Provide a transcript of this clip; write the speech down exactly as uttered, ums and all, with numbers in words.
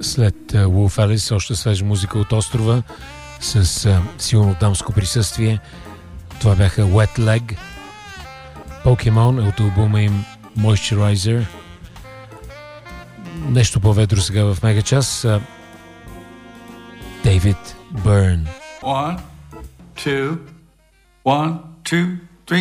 След Wolf Alice, още свежа музика от острова с а, силно дамско присъствие. Това бяха Wet Leg. Pokemon от албума им Moisturizer. Нещо по-ведро сега в Мегачас. Дейвид Бърн. One, two, one, two.